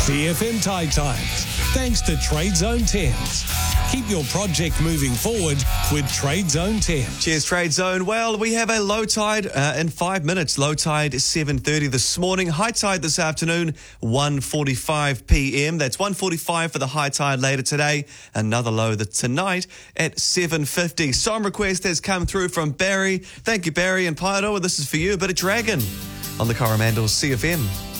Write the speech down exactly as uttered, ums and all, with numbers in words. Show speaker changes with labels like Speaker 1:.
Speaker 1: C F M Tide Times, thanks to Trade Zone Thames. Keep your project moving forward with Trade Zone Thames.
Speaker 2: Cheers, Trade Zone. Well, we have a low tide uh, in five minutes. Low tide seven thirty this morning. High tide this afternoon, one forty-five p.m. That's one forty-five for the high tide later today. Another low the, tonight at seven fifty. Song request has come through from Barry. Thank you, Barry and Paeroa. This is for you. A bit of Dragon on the Coromandel C F M.